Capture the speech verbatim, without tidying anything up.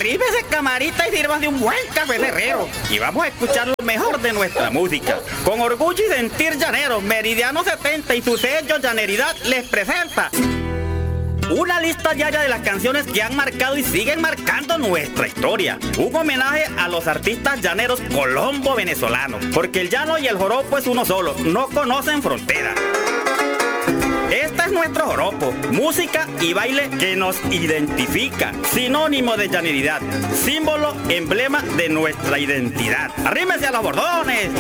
Arríbese, camarita, y sirvas de un buen café de herrero. Y vamos a escuchar lo mejor de nuestra música. Con orgullo y sentir llanero, Meridiano setenta y su sello Llaneridad les presenta una lista diaria de las canciones que han marcado y siguen marcando nuestra historia. Un homenaje a los artistas llaneros colombo-venezolanos, porque el llano y el joropo es uno solo, no conocen fronteras. Este es nuestro joropo, música y baile que nos identifica, sinónimo de llaneridad, símbolo, emblema de nuestra identidad. Arrímese a los bordones,